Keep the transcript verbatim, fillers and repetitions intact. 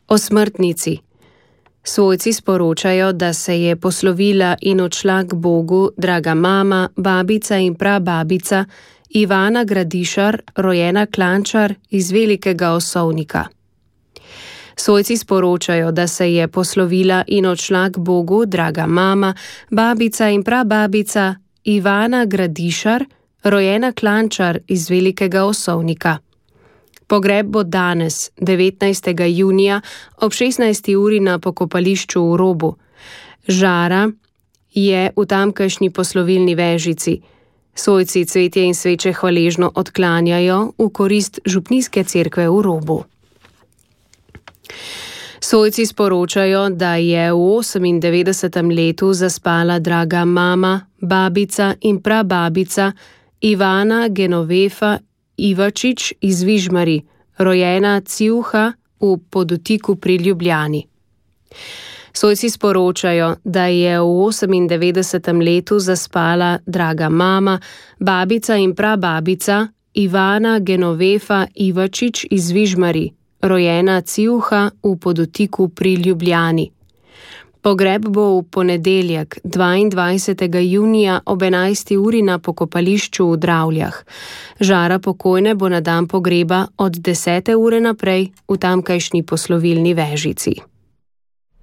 O smrtnici. Svojci sporočajo, da se je poslovila in odšla k Bogu draga mama, babica in prababica Ivana Gradišar, rojena Klančar iz Velikega Osovnika. Svojci sporočajo, da se je poslovila in odšla k Bogu draga mama, babica in prababica Ivana Gradišar, rojena Klančar iz Velikega Osovnika. Pogreb bo danes, devetnajstega junija, ob šestnajsti uri na pokopališču v Robu. Žara je v tamkajšnji poslovilni vežici. Svojci cvetje in sveče hvaležno odklanjajo v korist župnijske cerkve v Robu. Svojci sporočajo, da je v osemindevetdesetem letu zaspala draga mama, babica in prababica Ivana Genovefa Ivačič iz Vižmari, rojena Ciuha v Podutiku pri Ljubljani. Svojci sporočajo, da je v osemindevetdesetem letu zaspala draga mama, babica in prababica Ivana Genovefa Ivačič iz Vižmari, rojena Ciuha v Podutiku pri Ljubljani. Pogreb bo v ponedeljek, dvaindvajsetega junija ob enajsti uri na pokopališču v Dravljah. Žara pokojne bo na dan pogreba od desete ure naprej v tamkajšnji poslovilni vežici.